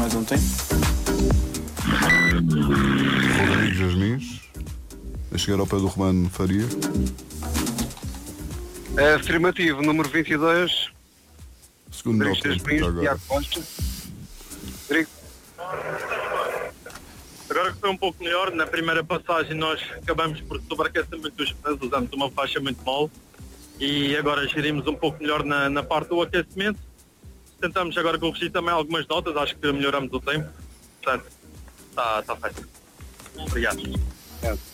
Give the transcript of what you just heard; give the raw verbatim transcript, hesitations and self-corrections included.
mais um tempo. Rodrigo Jasmins, a chegar ao pé do Romano Faria. Afirmativo, número vinte e dois. Segundo melhor tempo até agora. Tiago Costa. Rodrigo. Agora que foi um pouco melhor, na primeira passagem nós acabamos por sobreaquecer muito os pneus, usamos uma faixa muito mole e agora gerimos um pouco melhor na, na parte do aquecimento. Tentamos agora corrigir também algumas notas, acho que melhoramos o tempo. Portanto, está tá feito. Obrigado. É.